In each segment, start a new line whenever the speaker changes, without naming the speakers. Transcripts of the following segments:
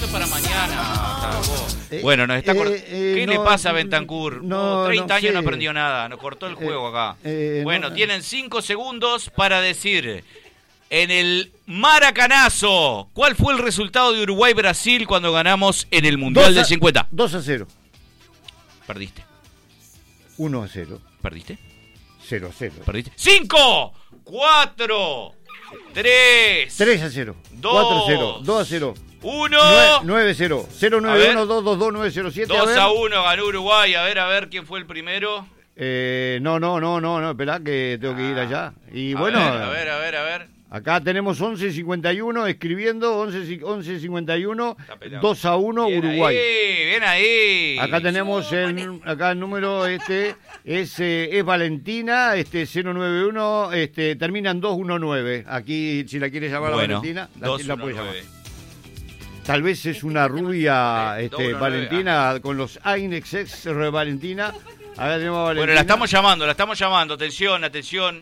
es para mañana. Bueno, nos está ¿qué le pasa a Bentancur? 30 años no aprendió nada, nos cortó el juego acá. Bueno, tienen 5 segundos para decir, en el Maracanazo, ¿cuál fue el resultado de Uruguay-Brasil cuando ganamos en el Mundial del 50?
2-0.
Perdiste.
1-0.
¿Perdiste?
0-0.
¿Perdiste? 5, 4, 3,
3-0.
2,
4-0. 2-0.
1.
9-0. 091-222-907.
2-1 ganó Uruguay. A ver quién fue el primero.
No, esperá que tengo que ir allá. Y bueno,
a ver.
Acá tenemos 11:51 escribiendo, 11:51, 2-1 Uruguay.
Bien ahí.
Acá tenemos acá el número es Valentina, 091, termina en 219. Aquí si la quiere llamar a Valentina, la puede llamar. Tal vez es una rubia Valentina con los Ainexex Valentina. Acá tenemos a Valentina.
Bueno, la estamos llamando. Atención.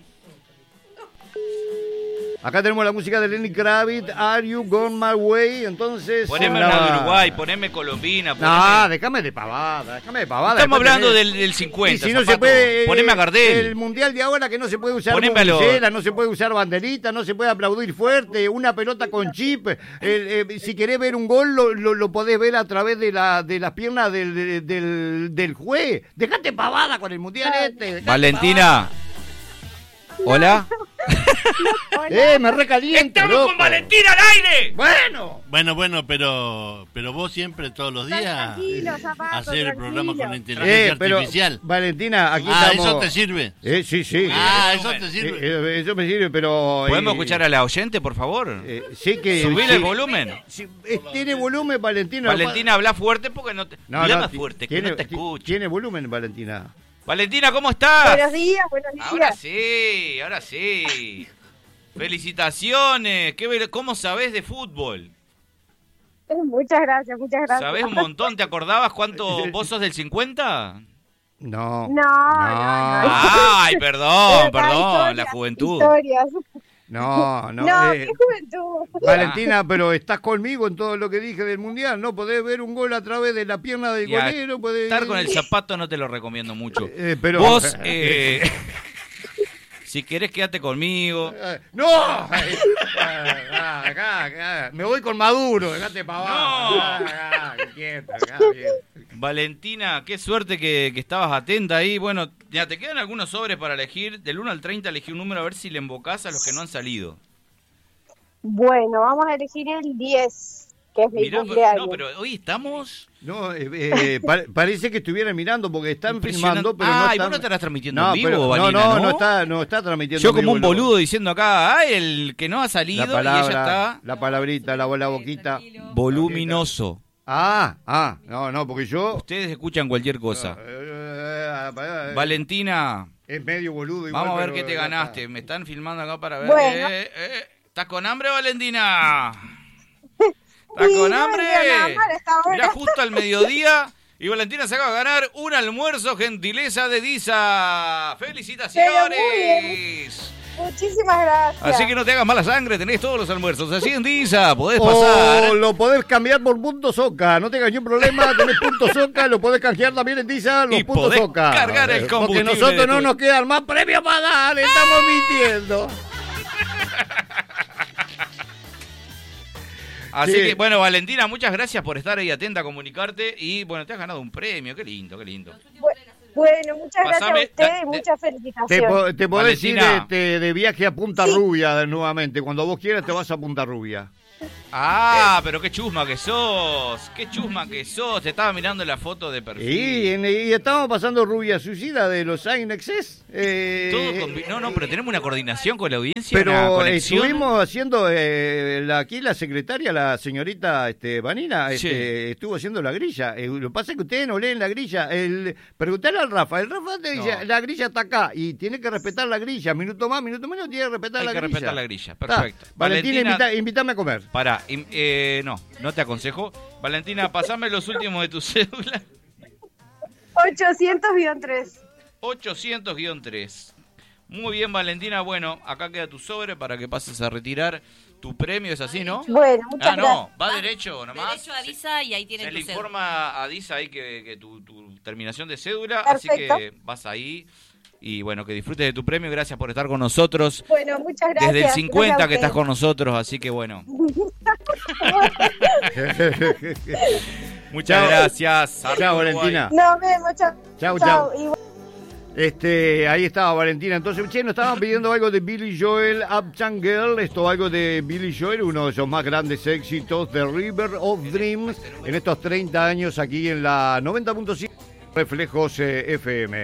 Acá tenemos la música de Lenny Kravitz, Are You Gone My Way? Entonces...
Poneme una de Uruguay, poneme Colombina.
No, déjame de pavada.
Estamos hablando del 50,
y si no se puede,
poneme a Gardel.
El mundial de ahora que no se puede usar bombillera, no se puede usar banderita, no se puede aplaudir fuerte, una pelota con chip. Si querés ver un gol, lo podés ver a través de las piernas del juez. Dejate pavada con el mundial
Valentina. Hola.
Me recaliento.
¡Estamos con Valentina al aire!
Bueno,
pero vos siempre, todos los días, hacer el programa con la inteligencia artificial.
Valentina, aquí estamos.
¿Eso te sirve?
Sí.
Eso te sirve.
Eso me sirve, pero...
¿Podemos escuchar a la oyente, por favor?
Sí que...
Subile el volumen.
Tiene volumen, Valentina.
Valentina, habla fuerte porque no te... habla más fuerte, que no te escucho.
Tiene volumen, Valentina.
Valentina, ¿cómo estás?
Buenos días.
Ahora sí. Felicitaciones. ¿Cómo sabés de fútbol?
Muchas gracias.
¿Sabés un montón? ¿Te acordabas cuánto vos sos del 50?
No.
Ay, perdón, la juventud.
Historias.
No,
qué juventud.
Valentina, pero estás conmigo en todo lo que dije del mundial, ¿no? Podés ver un gol a través de la pierna del golero.
Estar con el zapato no te lo recomiendo mucho.
Pero
vos, si querés, quédate conmigo.
¡No! Acá. Me voy con Maduro, dejate para abajo.
Valentina, qué suerte que estabas atenta ahí. Bueno, ya te quedan algunos sobres para elegir. Del 1 al 30 elegí un número a ver si le invocás a los que no han salido.
Bueno, vamos a elegir el 10, que es mi cumpleaños.
No, pero hoy estamos...
No, parece que estuvieran mirando porque están filmando, pero
no están... ¿y vos no estarás transmitiendo en vivo, Valina,
no está transmitiendo
yo
en vivo.
Yo como un boludo diciendo acá, el que no ha salido y ella está...
La palabrita, la boquita.
Voluminoso.
No, porque yo...
Ustedes escuchan cualquier cosa. Valentina.
Es medio boludo igual.
Vamos a ver qué te ganaste. Me están filmando acá para ver.
Bueno.
¿Estás con hambre, Valentina? ¿Estás con hambre? Mira, justo al mediodía. Y Valentina se acaba de ganar un almuerzo gentileza de Disa. ¡Felicidades!
Muchísimas gracias.
Así que no te hagas mala sangre, tenés todos los almuerzos. Así en Disa, podés pasar.
Lo podés cambiar por puntos Oca. No tengas ningún problema, tenés puntos Oca, lo podés canjear también en Disa, los puntos Oca.
Cargar el combustible.
Porque nosotros no nos quedan más premios para dar, estamos mintiendo.
Así que, bueno, Valentina, muchas gracias por estar ahí atenta a comunicarte. Y, bueno, te has ganado un premio. Qué lindo.
Bueno, muchas gracias a ustedes y muchas felicitaciones.
Te podés ir de viaje a Punta Rubia nuevamente. Cuando vos quieras te vas a Punta Rubia.
Pero qué chusma que sos. Te estaba mirando la foto de perfil.
Y estábamos pasando Rubia Suicida de los Ainexes.
No, pero tenemos una coordinación con la audiencia.
Pero estuvimos haciendo, aquí la secretaria, la señorita Vanina, estuvo haciendo la grilla. Lo que pasa es que ustedes no leen la grilla. Preguntale al Rafa. El Rafa te dice, la grilla está acá y tiene que respetar la grilla. Minuto más, minuto menos, tiene que respetar la grilla.
Hay que respetar la grilla, perfecto.
Valentina, invítame a comer.
Pará, no te aconsejo. Valentina, pasame los últimos de tu cédula.
800-3.
800-3. Muy bien, Valentina. Bueno, acá queda tu sobre para que pases a retirar tu premio, es así, ¿no?
Bueno, muchas gracias.
No, va derecho nomás.
Derecho a Disa y ahí tiene
se
tu
le informa a Disa ahí que tu terminación de cédula,
Perfecto.
así que vas ahí. Y bueno, que disfrutes de tu premio. Gracias por estar con nosotros.
Bueno, muchas gracias.
Desde el 50 que estás con nosotros, así que bueno. Muchas gracias.
Chao, Valentina.
Nos vemos, chao.
Chao. Ahí estaba Valentina. Entonces, nos estaban pidiendo algo de Billy Joel, Uptown Girl. Esto algo de Billy Joel, uno de sus más grandes éxitos, The River of Dreams, en estos 30 años aquí en la 90.5 Reflejos FM.